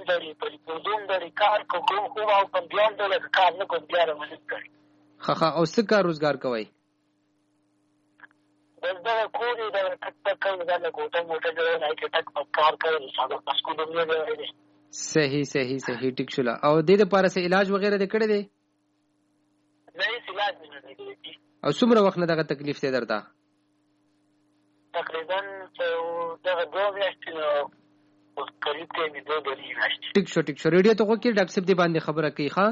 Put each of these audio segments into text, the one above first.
دړي په کوم دړي کار کوم او په بیان دغه کار نه کوم بیا راوځي کوي. خخه او څه کار روزګار کوي؟ دا کوی دا تک دا نه کوټه موټه نه کې تک کار کوي ساده پسکو دنیا دی. صحیح ټیک شولا. او د دې لپاره څه علاج وغیرہ د کړی دی؟ نه علاج نه دی. او څومره وخت نه دغه تکلیف ته درته؟ تقریبا دغه 2 میاشتې قریب ته می 2 میاشتې. ټیک شو ریډیو ته وکړه ډاکټر صاحب دې باندې خبره کوي. ښه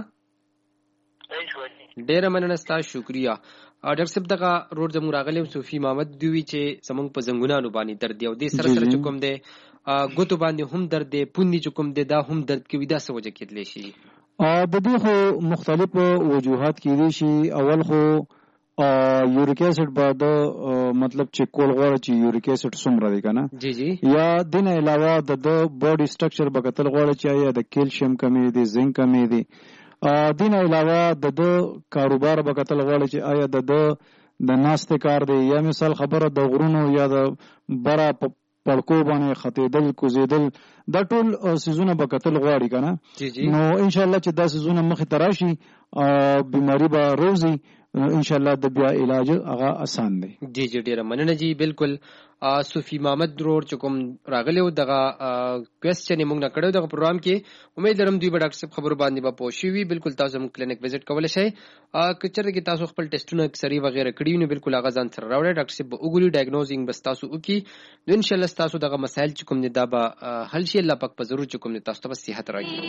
ډیره مننه ستاسو شکریا. ډاکټر صاحب دغه روډ زموږ راغلی صوفي محمد دوی چې زمونږ په زنګونانو باندې درد دی او دې سره چې کوم دی ګوتو باندې هم درد دی پوندې چې کوم دی دا هم درد کوي دا څه وجه کېدلی شي؟ د دې خو مختلف وجوهات کېدای شي. اول خو یوریک ایسډ به د مطلب چې کول غواړي چې یوریک ایسډ څومره دی کنه جی یا دین علاوه د باډي سټرکچر به کتل غواړي چې یا د کیلشیم کمی دی زنک کمی دی. دین علاوه د کاروبار به کتل غواړي چې آیا د ناستې کار دی یا مثال خبره د غرونو یا د برا پړکو باندې خطیدل کوزیدل دا ټول سيزونه به کتل غواړي کنه. نو ان شاء الله چې دا سيزونه مخې تراشي بیماری به روزي ان شاء الله د بیا علاج هغه آسان دی. جی ډیره مننه جی. بالکل صوفي محمد روډ چې کوم راغلی و دغه کوېسچن موږ نه کړو دغه پروګرام کې. امید لرم دوی به ډاکټر صاحب خبرو باندې به پوه شي وي. بالکل تاسو هم کلینیک وزټ کولی شئ. که چېرته کې تاسو خپل ټیسټونه اکسرې وغیرہ کړي نو بالکل هغه ځان سره راوړئ. ډاکټر صاحب به وګوري ډایګنوزینګ بس تاسو وکړي نو ان شاء الله تاسو دغه مسایل چې کوم دي دا به حل شي. الله پاک په ضرور چې کوم دي تاسو ته صحت راکړي.